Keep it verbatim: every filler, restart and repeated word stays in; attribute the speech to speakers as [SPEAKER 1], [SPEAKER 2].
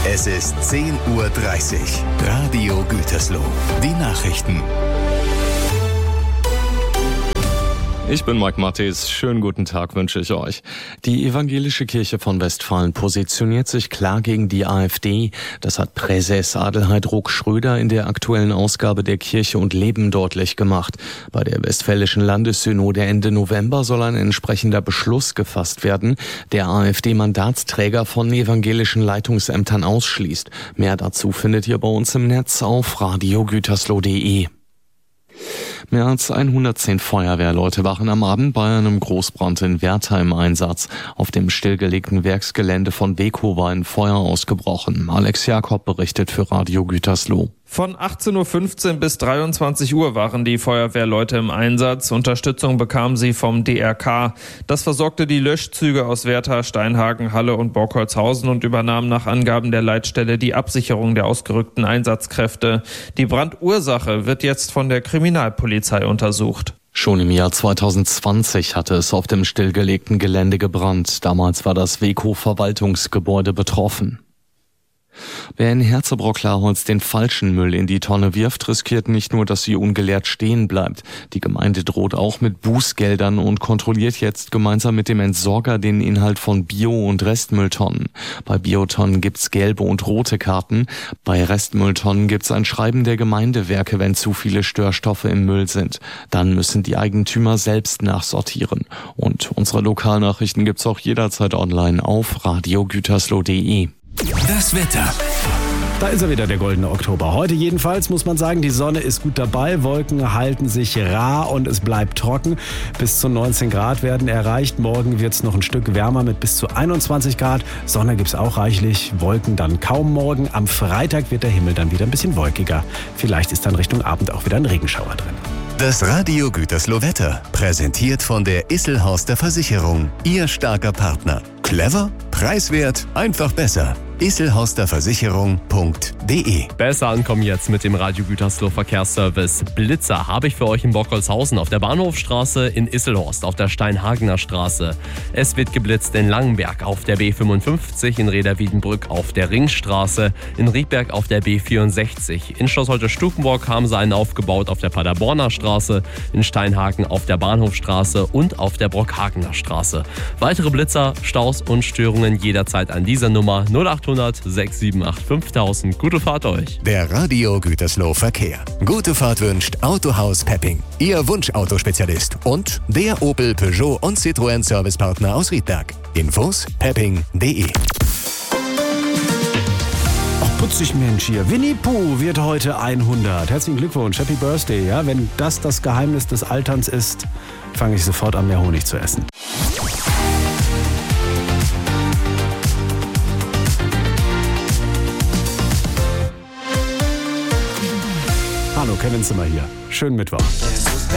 [SPEAKER 1] Es ist zehn Uhr dreißig. Radio Gütersloh. Die Nachrichten.
[SPEAKER 2] Ich bin Mike Mattes. Schönen guten Tag wünsche ich euch. Die Evangelische Kirche von Westfalen positioniert sich klar gegen die AfD. Das hat Präses Adelheid Ruck-Schröder in der aktuellen Ausgabe der Kirche und Leben deutlich gemacht. Bei der Westfälischen Landessynode Ende November soll ein entsprechender Beschluss gefasst werden, der AfD-Mandatsträger von evangelischen Leitungsämtern ausschließt. Mehr dazu findet ihr bei uns im Netz auf radio gütersloh punkt de. Mehr als hundertzehn Feuerwehrleute waren am Abend bei einem Großbrand in Werther im Einsatz. Auf dem stillgelegten Werksgelände von Beko war ein Feuer ausgebrochen. Alex Jakob berichtet für Radio Gütersloh.
[SPEAKER 3] Von achtzehn Uhr fünfzehn bis dreiundzwanzig Uhr waren die Feuerwehrleute im Einsatz. Unterstützung bekamen sie vom D R K. Das versorgte die Löschzüge aus Werther, Steinhagen, Halle und Borkholzhausen und übernahm nach Angaben der Leitstelle die Absicherung der ausgerückten Einsatzkräfte. Die Brandursache wird jetzt von der Kriminalpolizei untersucht.
[SPEAKER 2] Schon im Jahr zweitausendzwanzig hatte es auf dem stillgelegten Gelände gebrannt. Damals war das Weco-Verwaltungsgebäude betroffen. Wer in Herzebrock-Klarholz den falschen Müll in die Tonne wirft, riskiert nicht nur, dass sie ungeleert stehen bleibt. Die Gemeinde droht auch mit Bußgeldern und kontrolliert jetzt gemeinsam mit dem Entsorger den Inhalt von Bio- und Restmülltonnen. Bei Biotonnen gibt's gelbe und rote Karten. Bei Restmülltonnen gibt's ein Schreiben der Gemeindewerke, wenn zu viele Störstoffe im Müll sind. Dann müssen die Eigentümer selbst nachsortieren. Und unsere Lokalnachrichten gibt's auch jederzeit online auf radio gütersloh punkt de.
[SPEAKER 1] Das Wetter.
[SPEAKER 4] Da ist er wieder, der goldene Oktober. Heute jedenfalls muss man sagen, die Sonne ist gut dabei, Wolken halten sich rar und es bleibt trocken. Bis zu neunzehn Grad werden erreicht. Morgen wird es noch ein Stück wärmer mit bis zu einundzwanzig Grad. Sonne gibt es auch reichlich, Wolken dann kaum morgen. Am Freitag wird der Himmel dann wieder ein bisschen wolkiger. Vielleicht ist dann Richtung Abend auch wieder ein Regenschauer drin.
[SPEAKER 1] Das Radio Gütersloh Wetter, präsentiert von der Isselhorster Versicherung. Ihr starker Partner. Clever, preiswert, einfach besser. isselhorster versicherung punkt de.
[SPEAKER 5] Besser ankommen jetzt mit dem Radio Gütersloh Verkehrsservice. Blitzer habe ich für euch in Borkholzhausen auf der Bahnhofstraße, in Isselhorst auf der Steinhagener Straße. Es wird geblitzt in Langenberg auf der B fünfundfünfzig, in Reda-Wiedenbrück auf der Ringstraße, in Riedberg auf der B vierundsechzig. In Schloss Holte-Stukenburg haben sie einen aufgebaut auf der Paderborner Straße, in Steinhagen auf der Bahnhofstraße und auf der Brockhagener Straße. Weitere Blitzer, Staus und Störungen jederzeit an dieser Nummer null achthundert sechs sieben acht fünftausend. Gute Fahrt euch.
[SPEAKER 1] Der Radio Gütersloh Verkehr. Gute Fahrt wünscht Autohaus Pepping. Ihr Wunschautospezialist und der Opel, Peugeot und Citroën Servicepartner aus Riedberg. Infos pepping punkt de.
[SPEAKER 4] Ach, putzig Mensch hier. Winnie Pooh wird heute hundert. Herzlichen Glückwunsch, Happy Birthday. Ja, wenn das das Geheimnis des Alterns ist, fange ich sofort an, mehr Honig zu essen. Hallo, Kevin Zimmer hier. Schönen Mittwoch.